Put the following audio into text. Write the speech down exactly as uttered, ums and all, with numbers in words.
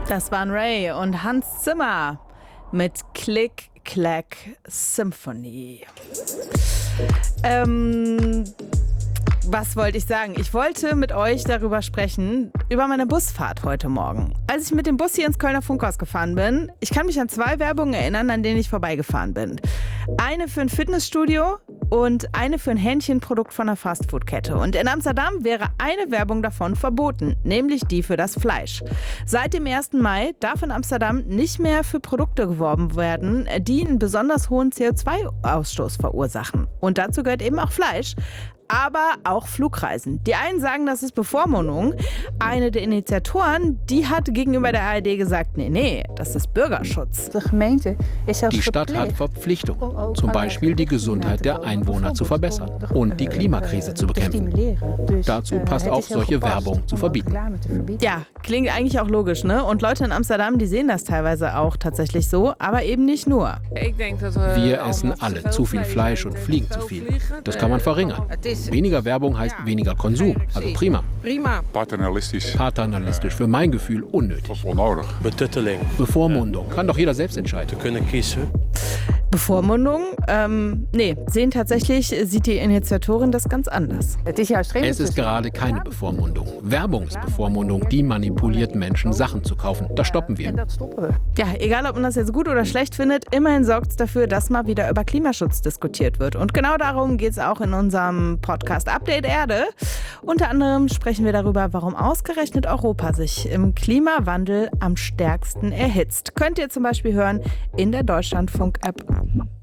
Das waren Ray und Hans Zimmer mit Click Clack Symphony. Ähm, was wollte ich sagen? Ich wollte mit euch darüber sprechen, über meine Busfahrt heute Morgen. Als ich mit dem Bus hier ins Kölner Funkhaus gefahren bin, ich kann mich an zwei Werbungen erinnern, an denen ich vorbeigefahren bin. Eine für ein Fitnessstudio und eine für ein Hähnchenprodukt von einer Fastfood-Kette. Und in Amsterdam wäre eine Werbung davon verboten, nämlich die für das Fleisch. Seit dem ersten Mai darf in Amsterdam nicht mehr für Produkte geworben werden, die einen besonders hohen C O zwei Ausstoß verursachen. Und dazu gehört eben auch Fleisch. Aber auch Flugreisen. Die einen sagen, das ist Bevormundung. Eine der Initiatoren, die hat gegenüber der A R D gesagt, nee, nee, das ist Bürgerschutz. Die Stadt hat Verpflichtungen, zum Beispiel die Gesundheit der Einwohner zu verbessern und die Klimakrise zu bekämpfen. Dazu passt auch solche Werbung zu verbieten. Ja, klingt eigentlich auch logisch, ne? Und Leute in Amsterdam, die sehen das teilweise auch tatsächlich so, aber eben nicht nur. Wir essen alle zu viel Fleisch und fliegen zu viel. Das kann man verringern. Weniger Werbung heißt weniger Konsum, also prima. Prima. Paternalistisch. Paternalistisch, für mein Gefühl unnötig. Betutteling. Bevormundung, kann doch jeder selbst entscheiden. Kunnen kiezen. Bevormundung? Ähm, nee, sehen tatsächlich, sieht die Initiatorin das ganz anders. Es ist gerade keine Bevormundung. Werbung ist Bevormundung, die manipuliert Menschen, Sachen zu kaufen. Das stoppen wir. Ja, egal ob man das jetzt gut oder schlecht findet, immerhin sorgt es dafür, dass mal wieder über Klimaschutz diskutiert wird. Und genau darum geht es auch in unserem Podcast Update Erde. Unter anderem sprechen wir darüber, warum ausgerechnet Europa sich im Klimawandel am stärksten erhitzt. Könnt ihr zum Beispiel hören in der Deutschlandfunk-App.